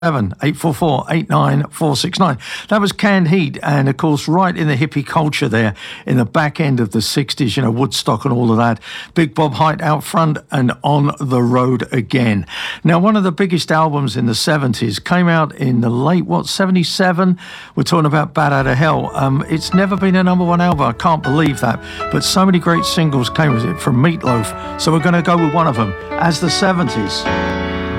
844-894-469. That was Canned Heat, and of course right in the hippie culture there in the back end of the 60s, you know, Woodstock and all of that. Big Bob Hite out front and On the Road Again. Now, one of the biggest albums in the 70s came out in the late, 77? We're talking about Bat Out of Hell. It's never been a number one album, I can't believe that, but so many great singles came with it from Meatloaf, so we're going to go with one of them, As the 70s.